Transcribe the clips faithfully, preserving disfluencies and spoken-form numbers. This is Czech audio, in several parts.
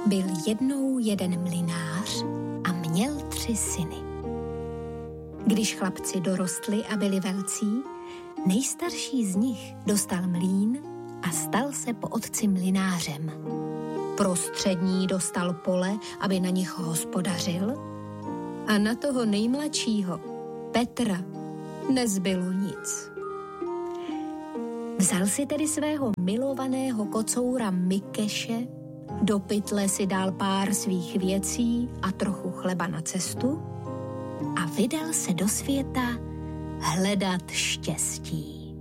Byl jednou jeden mlynář a měl tři syny. Když chlapci dorostli a byli velcí, nejstarší z nich dostal mlýn a stal se po otci mlynářem. Prostřední dostal pole, aby na nich hospodařil, a na toho nejmladšího, Petra, nezbylo nic. Vzal si tedy svého milovaného kocoura Mikeše, do pytle si dal pár svých věcí a trochu chleba na cestu a vydal se do světa hledat štěstí.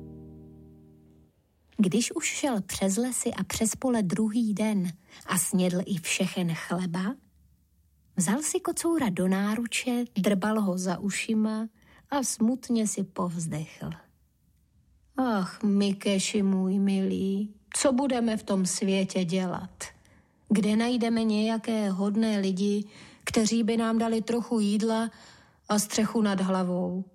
Když už šel přes lesy a přes pole druhý den a snědl i všechen chleba, vzal si kocoura do náruče, drbal ho za ušima a smutně si povzdechl. Ach, Mikeši můj milý, co budeme v tom světě dělat? Kde najdeme nějaké hodné lidi, kteří by nám dali trochu jídla a střechu nad hlavou?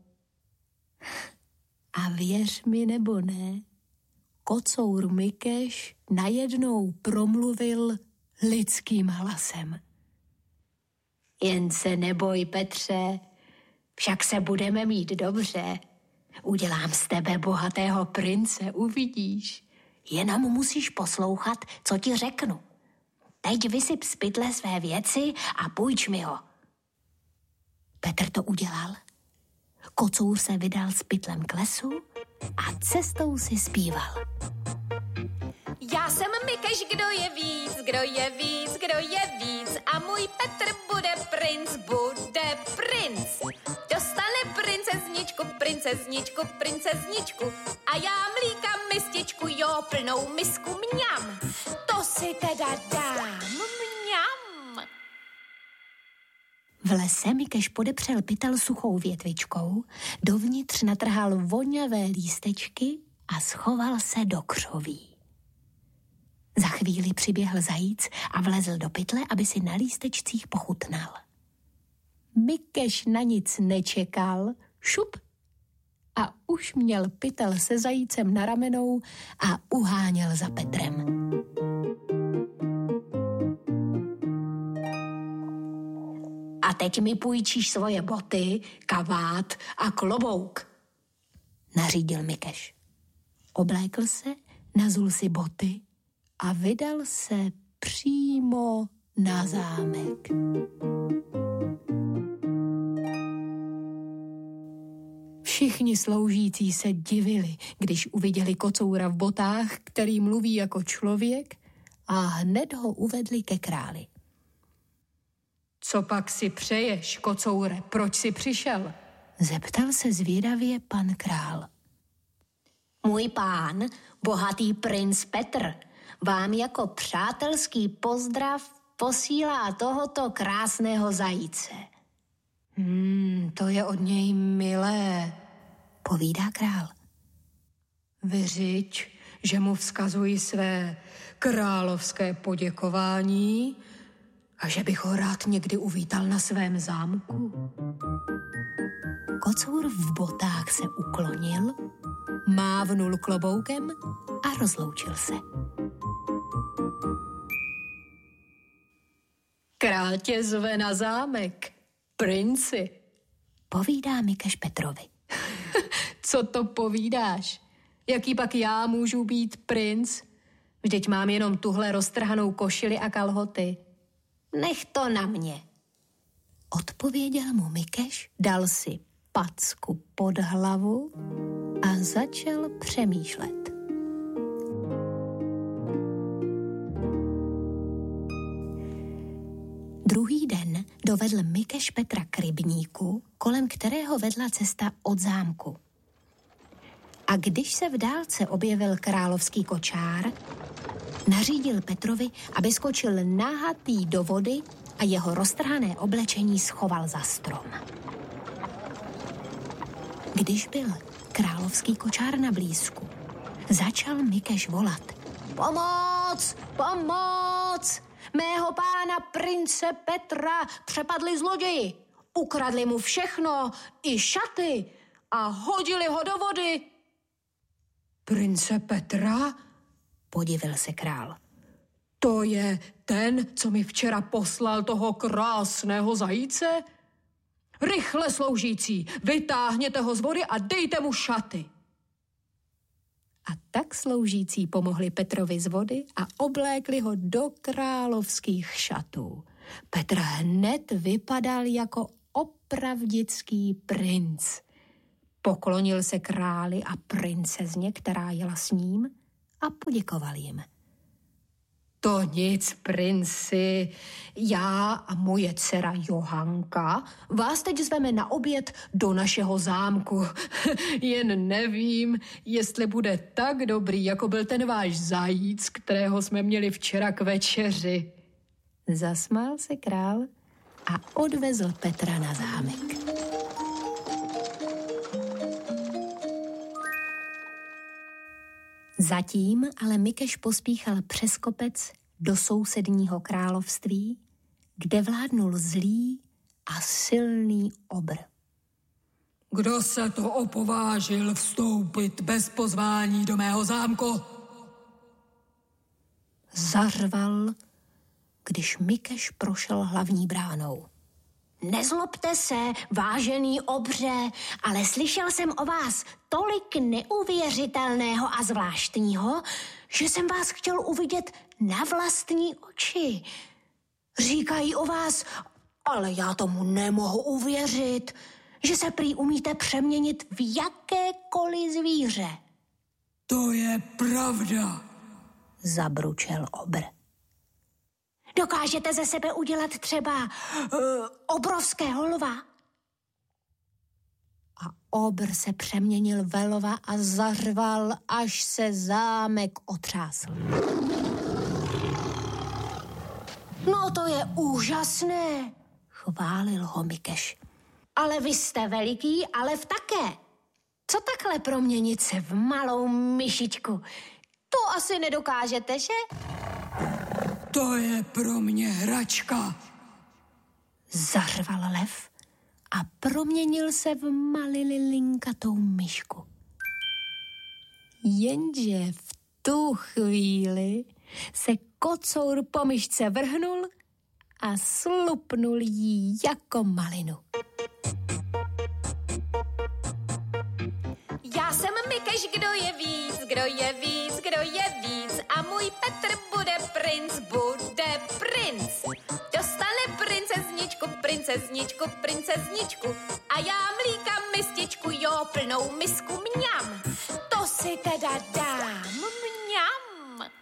A věř mi nebo ne, kocour Mikeš najednou promluvil lidským hlasem. Jen se neboj, Petře, však se budeme mít dobře. Udělám z tebe bohatého prince, uvidíš. Jenom musíš poslouchat, co ti řeknu. Teď vysyp z pytle své věci a půjč mi ho. Petr to udělal. Kocour se vydal s pytlem k lesu a cestou si zpíval. Já jsem Mikeš, kdo je víc, kdo je víc, kdo je víc. A můj Petr bude princ, bude princ. Dostane princezničku, princezničku, princezničku. A já mlíka mističku, jo, plnou misku mňam. To si teda dám, mňam. V lese Mikeš podepřel pytel suchou větvičkou, dovnitř natrhal voňavé lístečky a schoval se do křoví. Za chvíli přiběhl zajíc a vlezl do pytle, aby si na lístečcích pochutnal. Mikeš na nic nečekal, šup, a už měl pytel se zajícem na ramenou a uháněl za Petrem. A teď mi půjčíš svoje boty, kabát a klobouk, nařídil Mikeš. Oblékl se, nazul si boty a vydal se přímo na zámek. Všichni sloužící se divili, když uviděli kocoura v botách, který mluví jako člověk, a hned ho uvedli ke králi. Co pak si přeješ, kocoure, proč jsi přišel? Zeptal se zvědavě pan král. Můj pán, bohatý princ Petr, vám jako přátelský pozdrav posílá tohoto krásného zajíce. Hmm, to je od něj milé, povídá král. Vyřiď, že mu vzkazuji své královské poděkování a že bych ho rád někdy uvítal na svém zámku. Kocour v botách se uklonil, mávnul kloboukem a rozloučil se. Král tě zve na zámek, princi, povídá Mikeš Petrovi. Co to povídáš? Jaký pak já můžu být princ? Vždyť mám jenom tuhle roztrhanou košili a kalhoty. Nech to na mě, odpověděl mu Mikeš, dal si packu pod hlavu a začal přemýšlet. Druhý den dovedl Mikeš Petra k rybníku, kolem kterého vedla cesta od zámku. A když se v dálce objevil královský kočár, nařídil Petrovi, aby skočil nahatý do vody a jeho roztrhané oblečení schoval za strom. Když byl královský kočár na blízku, začal Mikeš volat. Pomoc! Pomoc! Mého pána prince Petra přepadli zloději. Ukradli mu všechno, i šaty, a hodili ho do vody. Prince Petra? Podivil se král. To je ten, co mi včera poslal toho krásného zajíce? Rychle, sloužící, vytáhněte ho z vody a dejte mu šaty. A tak sloužící pomohli Petrovi z vody a oblékli ho do královských šatů. Petr hned vypadal jako opravdický princ. Poklonil se králi a princezně, která jela s ním, a poděkoval jim. To nic, princi, já a moje dcera Johanka vás teď zveme na oběd do našeho zámku. Jen nevím, jestli bude tak dobrý, jako byl ten váš zajíc, kterého jsme měli včera k večeři. Zasmál se král a odvezl Petra na zámek. Zatím ale Mikeš pospíchal přes kopec do sousedního království, kde vládnul zlý a silný obr. Kdo se to opovážil vstoupit bez pozvání do mého zámku? Zařval, když Mikeš prošel hlavní bránou. Nezlobte se, vážený obře, ale slyšel jsem o vás tolik neuvěřitelného a zvláštního, že jsem vás chtěl uvidět na vlastní oči. Říkají o vás, ale já tomu nemohu uvěřit, že se prý umíte přeměnit v jakékoliv zvíře. To je pravda, zabručel obr. Dokážete ze sebe udělat třeba uh, obrovského lva? A obr se přeměnil ve lva a zařval, až se zámek otřásl. No to je úžasné, chválil ho Mikeš. Ale vy jste veliký, ale v také. Co takhle proměnit se v malou myšičku? To asi nedokážete, že? To je pro mě hračka, zařval lev a proměnil se v malililinkatou myšku. Jenže v tu chvíli se kocour po myšce vrhnul a slupnul jí jako malinu. Já jsem Mikeš, kdo je víc, kdo je víc, kdo je víc. A můj Petr bude princ, bude princ. Dostane princezničku, princezničku, princezničku. A já mlíka mističku, jo, plnou misku mňam. To si teda dám, mňam.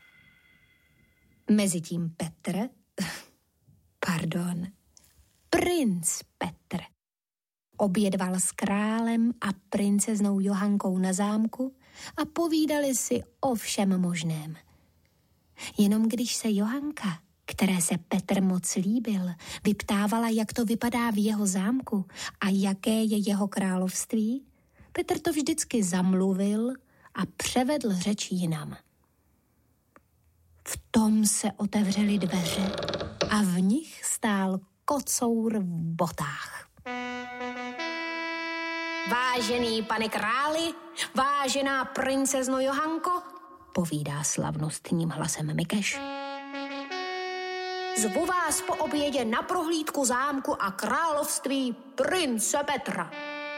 Mezitím Petr, pardon, princ Petr obědval s králem a princeznou Johankou na zámku a povídali si o všem možném. Jenom když se Johanka, které se Petr moc líbil, vyptávala, jak to vypadá v jeho zámku a jaké je jeho království, Petr to vždycky zamluvil a převedl řeč jinam. V tom se otevřely dveře a v nich stál kocour v botách. Vážený pane králi, vážená princezno Johanko, povídá slavnostním hlasem Mikeš. Zvu vás po obědě na prohlídku zámku a království prince Petra.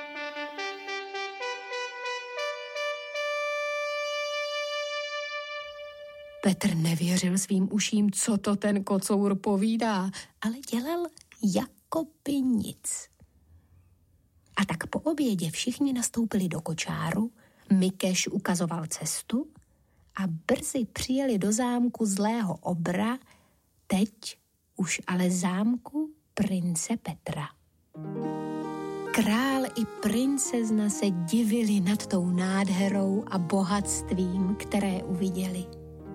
Petr nevěřil svým uším, co to ten kocour povídá, ale dělal jako by nic. A tak po obědě všichni nastoupili do kočáru, Mikeš ukazoval cestu a brzy přijeli do zámku zlého obra, teď už ale zámku prince Petra. Král i princezna se divili nad tou nádherou a bohatstvím, které uviděli.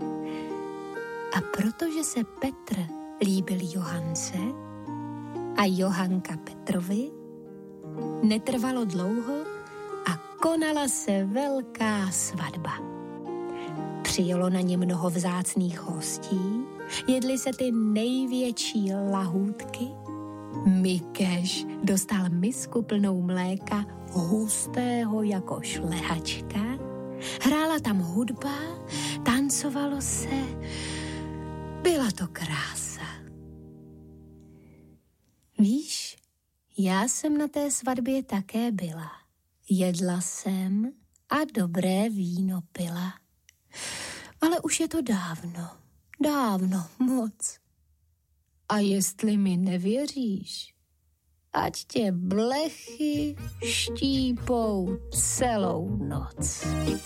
A protože se Petr líbil Johance a Johanka Petrovi, netrvalo dlouho a konala se velká svatba. Přijelo na ně mnoho vzácných hostí, jedli se ty největší lahůdky. Mikeš dostal misku plnou mléka, hustého jako šlehačka. Hrála tam hudba, tancovalo se Byla to krása. Víš, já jsem na té svatbě také byla. Jedla jsem a dobré víno pila. Ale už je to dávno, dávno moc. A jestli mi nevěříš, ať tě blechy štípou celou noc.